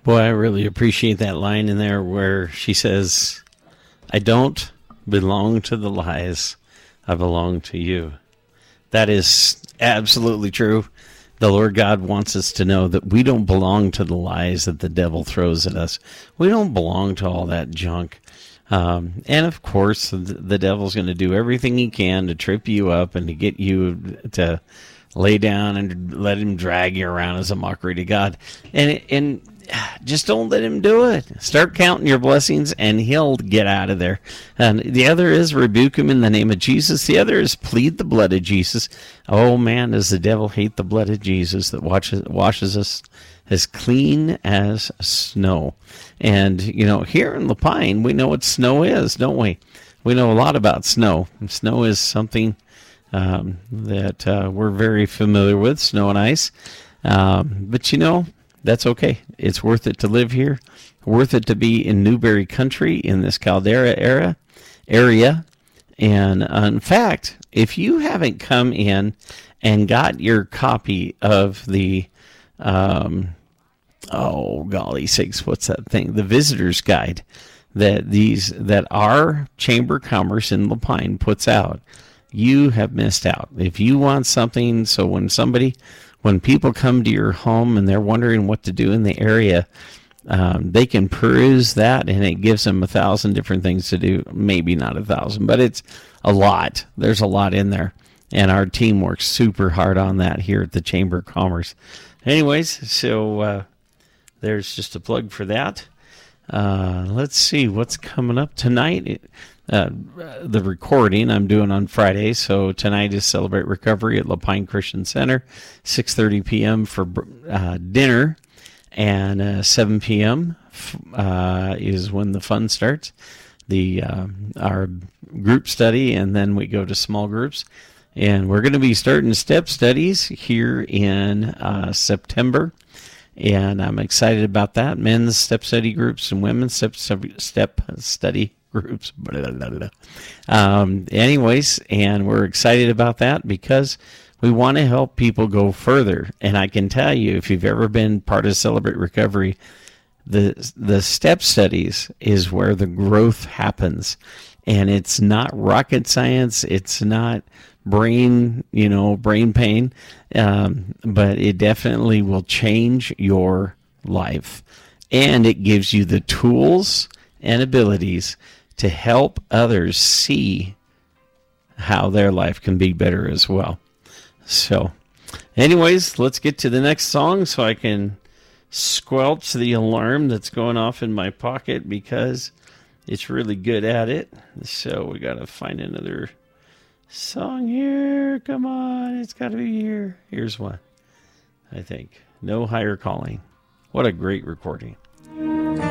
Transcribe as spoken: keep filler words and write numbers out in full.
Boy, I really appreciate that line in there where she says, I don't belong to the lies. I belong to you. That is absolutely true. The Lord God wants us to know that we don't belong to the lies that the devil throws at us. We don't belong to all that junk. Um, and of course, the, the devil's going to do everything he can to trip you up and to get you to lay down and let him drag you around as a mockery to God. And and just don't let him do it. Start counting your blessings and he'll get out of there. And the other is rebuke him in the name of Jesus. The other is plead the blood of Jesus. Oh man, does the devil hate the blood of Jesus that washes, washes us as clean as snow. And, you know, here in Lapine, we know what snow is, don't we? We know a lot about snow. Snow is something um, that uh, we're very familiar with, snow and ice. Um, but, you know, that's okay. It's worth it to live here, worth it to be in Newberry country in this Caldera era, area. And uh, in fact, if you haven't come in and got your copy of the, um, oh, golly sakes, what's that thing? The visitor's guide that these, that our Chamber of Commerce in Lapine puts out, you have missed out. If you want something, so when somebody... When people come to your home and they're wondering what to do in the area, um, they can peruse that, and it gives them a thousand different things to do. Maybe not a thousand, but it's a lot. There's a lot in there, and our team works super hard on that here at the Chamber of Commerce. Anyways, so uh, there's just a plug for that. Uh, let's see what's coming up tonight. It, Uh, the recording I'm doing on Friday, so tonight is Celebrate Recovery at Lapine Christian Center, six thirty p.m. for uh, dinner, and uh, seven p.m. Uh, is when the fun starts, the uh, our group study, and then we go to small groups, and we're going to be starting step studies here in uh, September, and I'm excited about that. Men's step study groups and women's step step study groups. Blah, blah, blah. Um, anyways, and we're excited about that because we want to help people go further. And I can tell you, if you've ever been part of Celebrate Recovery, the the step studies is where the growth happens. And it's not rocket science. It's not brain, you know, brain pain. Um, but it definitely will change your life. And it gives you the tools and abilities to help others see how their life can be better as well. So, anyways, let's get to the next song so I can squelch the alarm that's going off in my pocket because it's really good at it. So we got to find another song here. Come on, it's got to be here. Here's one, I think. No Higher Calling. What a great recording.